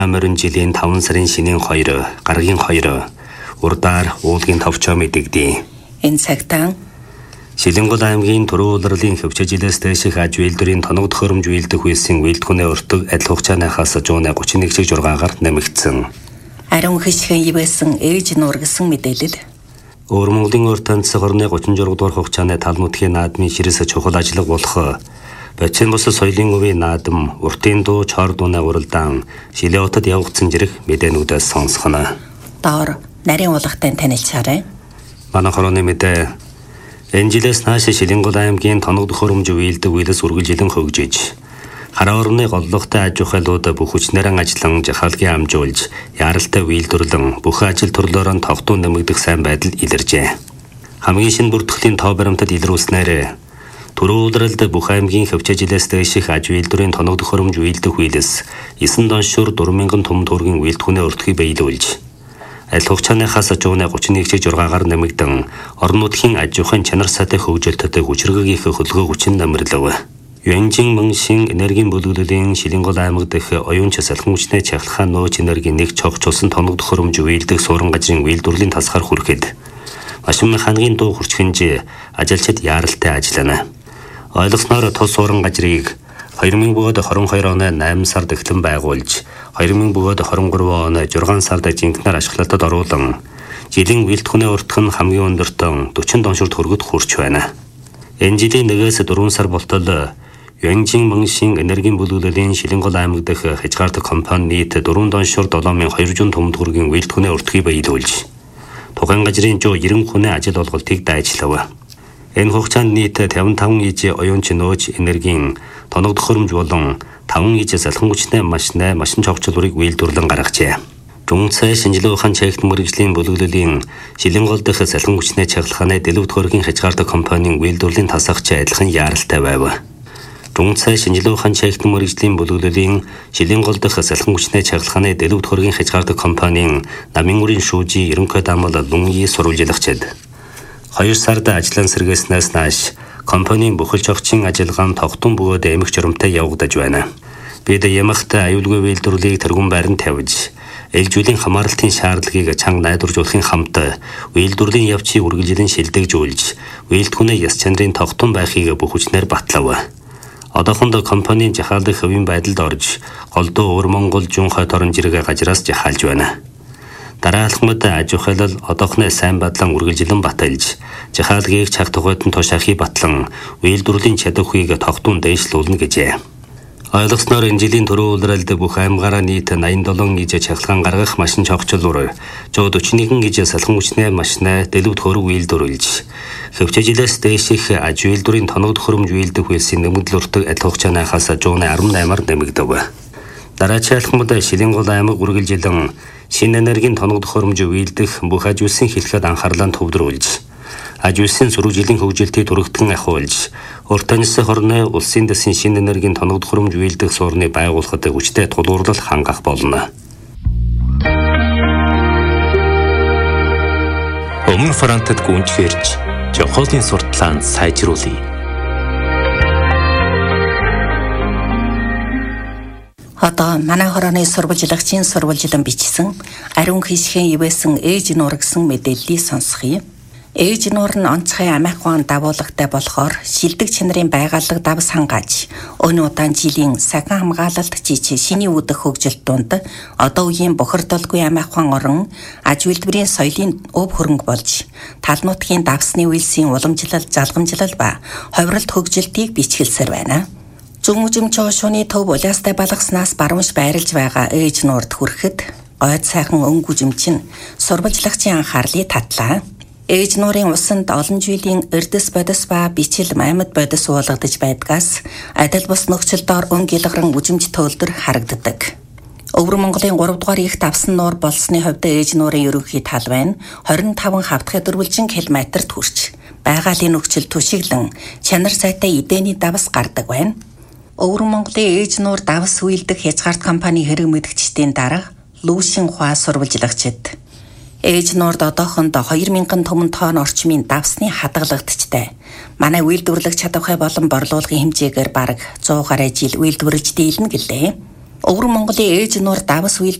Морин жилийн 5 сарын шинийн 2, гарагийн 2 урдаар уулгийн товчоо мэдэгдэв. Энэ цагтаа Шилэнгол аймгийн Түрүү улирлын хөвчөжилээс дэших аж үйлдвэрийн тоног төхөөрөмж үйлдэх үйлсийн үйлдвэрний өртөг адил хугацааныхаас 131.6-аар нэмэгдсэн. ариун хишгэн ивэсэн ээж нуур гэсэн мэдээлэл. Өөр Монголын урт тансаг орны 36 дугаар хугацааны тал нутгийн наадмын ширээс чухал ажиллага болох Бочин бус соёлын өвийн наадам уртын дуу чор дууны уралдаан Шилээ хотод явагдсан зэрэг мэдээнүүдээс сонсгоно. Доор нарийн уулгатай танилцаарай. Манай хорооны мэдээ энэ жилээс нааш Шилэнгол аймгийн тоног төхөөрөмж үйлдэх үйлс үргэлжлэн хөгжиж хараа орны голлогтой аж ахуйлууд бүх хүчнээрээ ажиллан жахалгийн амжуулж яралтай үйлдвэрлэн бүх ажил төрлөөрөө тогтун нэмэгдэх сайн байдал илэржээ. Хамгийн шинэ бүртгэлийн тоо баримтад илрүүлснээр Түрүү улирлд бүх аймгийн хөвчөжилээс дэших аж үйлдвэрийн тоног төхөөрөмж үйлдэх үйлс 9 доншуур 4,000 том төгрөгийн үйлдвэрний өртгийг биелүүлж адил хугацааныхаас 131.6-аар нэмэгдэн орон нутгийн аж ахуйн чанар сайтай хөгжилтөд хүчрэг их хөлгөө хүчин намрлав. Юанжин Мөншин энергийн бүлэглэлийн Шилэнгол аймаг дэх оюун салхин хүчний чахалхаа нөөц энергийн нэг цогцолсон тоног төхөөрөмж үйлдэх суурин газрын үйлдвэрлэлийн тасгаар хүрэхэд машин механикийн дуу хүрчхэнж ажилчид яаралтай ажиллана. Ойлгосноор тус суурин газрыг 2022 оны 8 сард эхлэн байгуулж 2023 оны 6 сард жинхэнээр ашиглалтад оруулан жилийн үйлдвэрний уртх нь хамгийн өндөртөө 40 доншуур төгрөгөд хүрч байна. Энэ жилийн 1-ээс 4 сар болтол Юанжин Мөншин энергийн бүлэглэлийн Шилэнгол аймаг дэх хязгаартай компани нийт 4 доншуур 7,200 том төгрөгийн үйлдвэрний уртгийг биелүүлж тухайн газрын 90 хүний ажил олголтыг дайчлав. Энэ хугацаанд нийт 55 иж оюунч нөөц энергийн тоног төхөөрөмж болон 5 иж салхин хүчний машин цогцлборыг үйлдвэрлэн гаргажээ. Дүнцээ шинжилгээ ухаан чагт мэргэжлийн бүлэглэлийн Шилэнгол дэх салхин хүчний чаглахааны дэлгэв төхөөрөгийн хязгаартай компанийн үйлдвэрлэлийн тасагч адилхан яаралтай байв. Дүнцээ шинжилгээ ухаан чагт мэргэжлийн бүлэглэлийн Шилэнгол дэх салхин хүчний чаглахааны дэлгэв төхөөрөгийн хязгаартай компанийн намын үрийн шүүжи ерөнхий даамал Лунги сурвалжлагчид 2 сард ажлын сэргээснээс нааш компанийн бүхэлж огчийн ажиллагаан тогтун бөгөөд эмх журамтай явагдаж байна. Бид ямагт аюулгүй үйлдвэрлэлийг тэргүүн байранд тавьж ээлжүүлийн хамааралтын шаардлагыг чанга найдваржуулахын хамт үйлдвэрлэлийн явцыг үргэлжлэн шилдэгжүүлж үйлдвэрний яс чанарын тогтун байхыг бүх хүчнээр батлав. Одоохонд компанийн жахаалдах хувийн байдалд орж голдуу Өвөр Монгол Жунхай торон жиргээ газраас жахаалж байна. Дараалхмад аж ахуйлал одоохны сайн байдлаа үргэлжлэн баталж жахаалгийг цаг тугайтан тушаахыг батлан үйлдвэрлэлийн чадварыг тогтун дээшлүүлнэ гэжээ. Ойлгосноор энэ жилийн Түрүү улирлд бүх аймгаараа нийт 87 иж чахалгаан гаргах машин цогцлбор 141 иж салхин хүчний машин дэлгэв төхөөрөг үйлдвэрлэж хөвчөжилээс дэших аж үйлдвэрийн тоног төхөөрөмж үйлдэх үйлсийн нэмэгдэл өртөг адил хугацааныхаас 118-аар нэмэгдэв. Дараачаалхмад Шилэнгол аймаг үргэлжлэн шинэ энергийн тоног төхөөрөмж үйлдэх бүх аж үйлсийн хэлхэд анхаарлаа төвлөрүүлж аж үйлсийн сүрүүжилийн хөгжилтийг түрэгдэн ахиулж урт таньсах орны улсын дэсийн шинэ энергийн тоног төхөөрөмж үйлдэх суурныг байгуулахад хүчтэй тулгуурлал хангах болно. Өмнө Франтад гүнжгэрж Жохолын сурталчилгаанд сайжруулъя. Одоо манай хорооны сурвалжлагчийн сурвалжлан бичсэн ариун хишгэн ивэсэн ээж нуур гэсэн мэдээллийг сонсгоё. Ээж нуур нь онцгой амиах ухаан дагуулгатай болохоор шилдэг чанарын байгалаг давс хангааж өнөө удаан жилийн сахин хамгаалалт жижиг шиний үүдэх хөгжилт донд одоо үеийн бохирдолгүй амиах ухаан орон аж үйлдвэрийн соёлын өв хөрөнгө болж тал нутгийн давсны үйлсийн уламжлал, залгамжлал ба ховролт хөгжилтийг бичгэлсээр байна. Зүүн үзэмч шууны төв улаастай балгаснаас баруунш байрлаж байгаа ээж нуурд хүрэхэд гойд сайхан өнгө үзэмч нь сурвалжлагчийн анхаарлыг татлаа. Ээж нуурын усанд олон жилийн эрдэс бодис ба бичил маймад бодис уулгадж байдгаас адил бус нөхцөлдөө өнгө илгаран үзэмж төлдөр харагддаг. Өвөр Монголын 3 дугаар их давсан нуур болсны хувьд ээж нуурын ерөнхий тал байна 25 хавтгай дөрвөлжин километрт хүрч байгалийн нөхцөл түшиглэн чанар сайтай эдэний давс гардаг байна. Өвөр Монголын ээж нуур давс үйлдэх хязгаарт компани хэрэг мэдгчдийн дарга Лүүшин Хуа сурвалжлагчид ээж нуурд одоохонд 2000 том тонн орчмын давсны хадгалагдчихдээ манай үйлдвэрлэх чадвархай болон борлуулгын хэмжээгээр бараг 100 гаруй жил үйлдвэрлэж дийлнэ гэлээ. Өвөр Монголын ээж нуур давас үйл